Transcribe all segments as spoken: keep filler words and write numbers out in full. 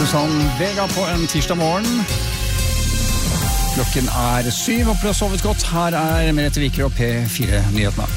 Susann Vega på en tirsdag morgen. Klokken er syv, håper du har sovet godt. Her er Merete Viker og P fire-nyhetene.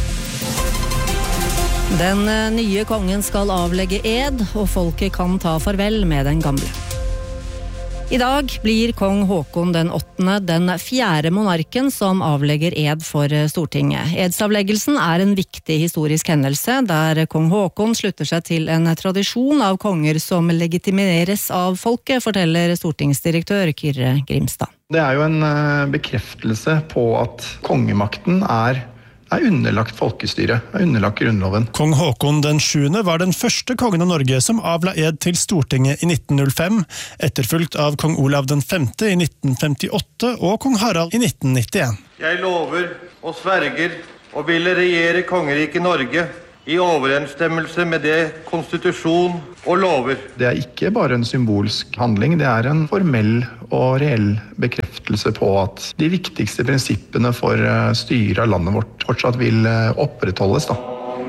Den nye kongen skal avlegge ed, og folket kan ta farvel med den gamle. I dag blir kong Håkon den åttende den fjerde monarken som avlegger ed for Stortinget. Edsavleggelsen er en viktig historisk hendelse, der kong Håkon slutter seg til en tradisjon av konger som legitimeres av folket, forteller stortingsdirektør Kyrre Grimstad. Det er jo en bekreftelse på at kongemakten er er underlagt folkestyret, er underlagt grunnloven. Kong Håkon den sjuende var den første kongen av Norge som avla ed til Stortinget i nitten null fem, etterfulgt av kong Olav den femte i nitten femtiåtte og kong Harald i nitten nittien. Jeg lover og sverger og ville regjere kongeriket Norge i overensstemmelse med det konstitusjon og lover. Det er ikke bare en symbolsk handling, det er en formell og reell bekreftelse på at de viktigste prinsippene for styret av landet vårt fortsatt vil opprettholdes. Da.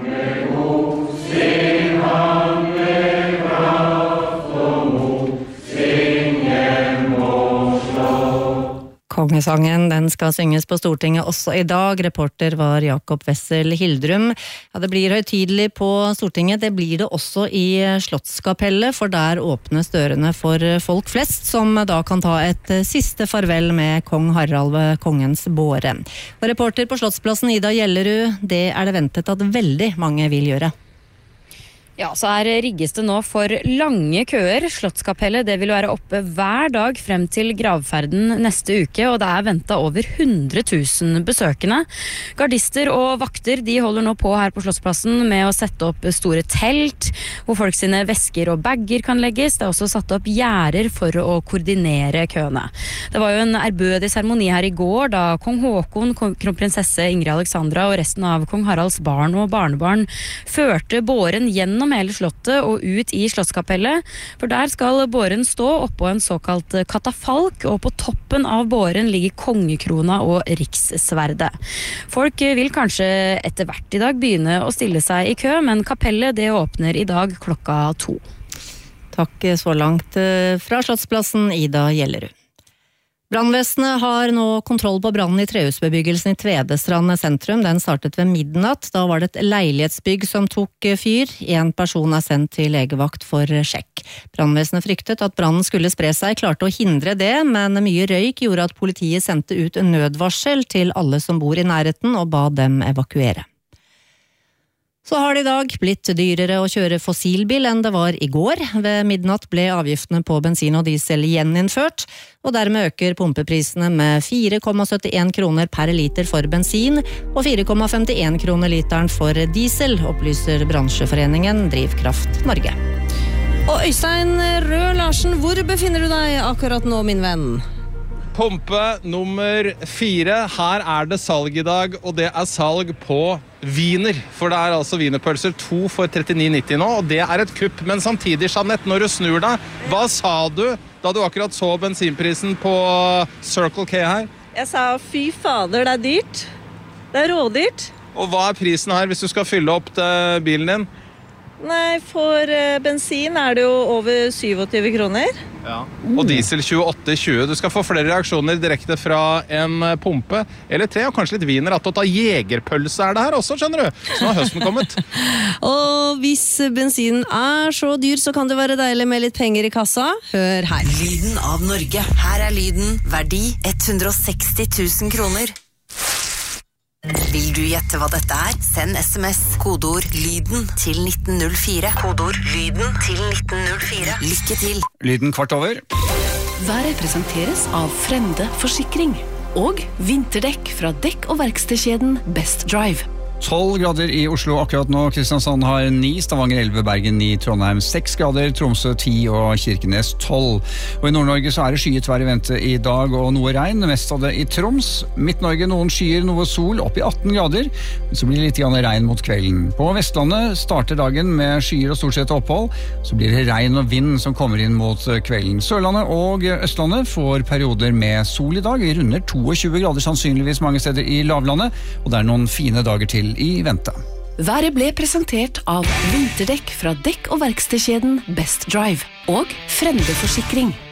Kongesangen den skal synges på Stortinget også i dag. Reporter var Jakob Wessel Hildrum. Ja, det blir høytidelig på Stortinget. Det blir det også i Slottskapellet, for der åpnes dørene for folk flest, som da kan ta et siste farvel med kong Harald ved kongens båre. Og reporter på Slottsplassen Ida Gjellerud, det er det ventet at veldig mange vil gjøre. Ja, så er rigges det nå for lange køer. Slottskapellet det vil være oppe hver dag frem til gravferden neste uke, og det er ventet over hundre tusen besøkende. Gardister og vakter de holder nå på her på Slottsplassen med å sette opp store telt, hvor folk sine vesker og bagger kan legges. Det er også satt opp gjerder for å koordinere køene. Det var jo en ærbødig seremoni her i går, da kong Håkon, kronprinsesse Ingrid Alexandra og resten av kong Haralds barn og barnebarn førte båren gjennom hele slottet og ut i Slottskapellet, for der skal båren stå oppå en såkalt katafalk, og på toppen av båren ligger kongekrona og rikssverdet. Folk vil kanskje etter hvert i dag begynne å stille seg i kø, men kapellet det åpner i dag klokka to. Takk så langt fra Slottsplassen, Ida Gjellerud. Brannvesenet har nå kontroll på brannen i trehusbebyggelsen i Tvedestrand sentrum. Den startet ved midnatt. Da var det et leilighetsbygg som tok fyr. En person er sendt til legevakt for sjekk. Brannvesenet fryktet at brannen skulle spre seg, klarte å hindre det, men mye røyk gjorde at politiet sendte ut nødvarsel til alle som bor i nærheten og ba dem evakuere. Så har det i dag blitt dyrere å kjøre fossilbil enn det var i går. Ved midnatt ble avgiftene på bensin og diesel gjeninnført, og dermed øker pumpeprisene med fire komma syttien kroner per liter for bensin og fire komma femtien kroner literen for diesel, opplyser bransjeforeningen Drivkraft Norge. Og Øystein Røe Larsen, hvor befinner du deg akkurat nå, min venn? Pumpe nummer fire. Her er det salg i dag, og det er salg på viner. For det er altså vinerpølser to for trettini nitti nå, og det er et kupp. Men samtidig, Jeanette, når du snur deg, hva sa du da du akkurat så bensinprisen på Circle K her? Jeg sa, fy fader, det er dyrt. Det er rådyrt. Og hva er prisen her hvis du skal fylle opp til bilen din? Nei, for bensin er det jo over syvogtyve kroner. Ja. Og diesel tjueåtte tjue. Du skal få flere reaksjoner direkte fra en pumpe, eller tre, og kanskje litt viner. At å ta jegerpølse er det her også, skjønner du. Så nå har høsten kommet. Og hvis bensinen er så dyr, så kan det være deilig med litt penger i kassa. Hør her. Lyden av Norge. Her er lyden, verdi hundre og seksti tusen kroner. Vil du gjette hva dette er? Send sms, kodeord lyden til nitten null fire. Kodeord lyden til nitten null fire. Lykke til! Lyden kvart over. Været presenteres av Frende Forsikring og vinterdekk fra dekk- og verkstedkjeden Best Drive. tolv grader i Oslo akkurat nå. Kristiansand har ni, Stavanger elleve, Bergen ni, Trondheim seks grader, Tromsø ti og Kirkenes tolv. Og i Nord-Norge så er det skyet vær i vente i dag og noe regn, mest av det i Troms. Midt-Norge noen skyer, noe sol, opp i atten grader, så blir det litt grann regn mot kvelden. På Vestlandet starter dagen med skyer og stort sett opphold, så blir det regn og vind som kommer inn mot kvelden. Sørlandet og Østlandet får perioder med sol i dag, vi runder tjueto grader sannsynligvis mange steder i lavlandet, og det er noen fine dager til i vente. Været ble presentert av vinterdekk fra dekk- og verkstedkjeden Best Drive og Frende Forsikring.